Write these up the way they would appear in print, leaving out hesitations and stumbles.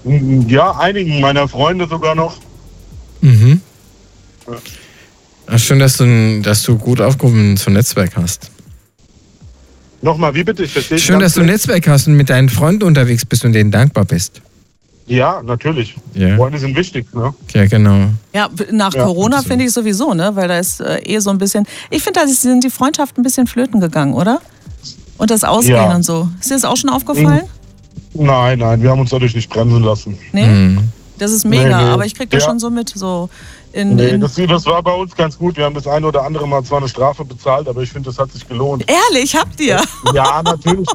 Ja, einigen meiner Freunde sogar noch. Mhm. Ja. Ach, schön, dass du gut aufgehoben so ein Netzwerk hast. Nochmal, wie bitte? Ich verstehe Schön, dass du ein Netzwerk hast und mit deinen Freunden unterwegs bist und denen dankbar bist. Ja, natürlich. Ja. Freunde sind wichtig, ne? Ja, genau. Ja, nach Corona finde ich sowieso, ne? Weil da ist so ein bisschen, ich finde, da sind die Freundschaften ein bisschen flöten gegangen, oder? Und das Ausgehen und so. Ist dir das auch schon aufgefallen? Nein, wir haben uns dadurch nicht bremsen lassen. Nee? Das ist mega, Nee. aber ich krieg das schon so mit. So das war bei uns ganz gut. Wir haben das eine oder andere Mal zwar eine Strafe bezahlt, aber ich finde, das hat sich gelohnt. Ehrlich, habt ihr? Ja, natürlich.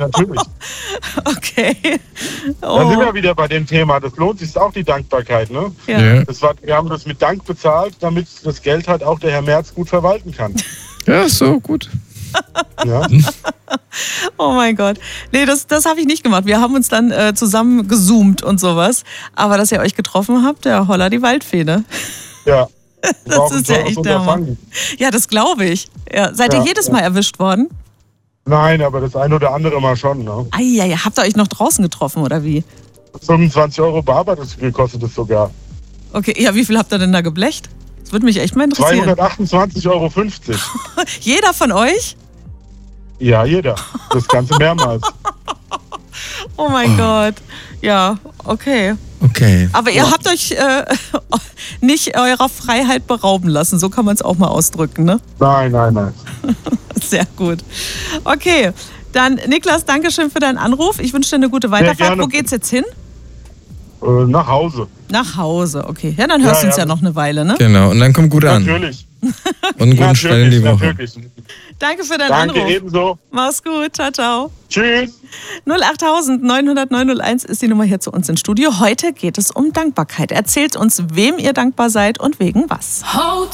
Okay. Dann sind wir wieder bei dem Thema. Das lohnt sich auch, die Dankbarkeit, ne? Ja. Wir haben das mit Dank bezahlt, damit das Geld halt auch der Herr Merz gut verwalten kann. Ja, so, gut. Ja. Oh mein Gott. Nee, das habe ich nicht gemacht. Wir haben uns dann zusammen gezoomt und sowas. Aber dass ihr euch getroffen habt, ja, holla die Waldfee, ne? Ja. Das ist ja echt der Hammer. Ja, das glaube ich. Ja. Seid ihr jedes Mal erwischt worden? Nein, aber das ein oder andere Mal schon, ne? Eieiei, habt ihr euch noch draußen getroffen, oder wie? 25 € bar hat das gekostet es sogar. Okay, ja, wie viel habt ihr denn da geblecht? Das würde mich echt mal interessieren. 228,50 €. Jeder von euch? Ja, jeder. Das Ganze mehrmals. Oh mein Gott. Ja, okay. Okay. Aber ihr habt euch nicht eurer Freiheit berauben lassen. So kann man es auch mal ausdrücken, ne? Nein. Sehr gut. Okay, dann Niklas, danke schön für deinen Anruf. Ich wünsche dir eine gute Weiterfahrt. Wo geht's jetzt hin? Nach Hause. Nach Hause, okay. Ja, dann hörst du uns ja noch eine Weile, ne? Genau, und dann komm gut an. Natürlich. Und einen guten Start in die Woche. Natürlich. Danke für deinen Danke, Anruf. ebenso. Mach's gut, ciao, ciao. Tschüss. 08000 900 901 ist die Nummer hier zu uns ins Studio. Heute geht es um Dankbarkeit. Erzählt uns, wem ihr dankbar seid und wegen was.